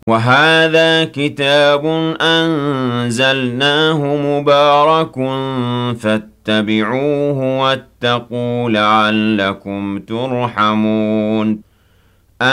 وَهَٰذَا كِتَابٌ أَنزَلْنَاهُ مُبَارَكٌ فَاتَّبِعُوهُ وَاتَّقُوا لَعَلَّكُمْ تُرْحَمُونَ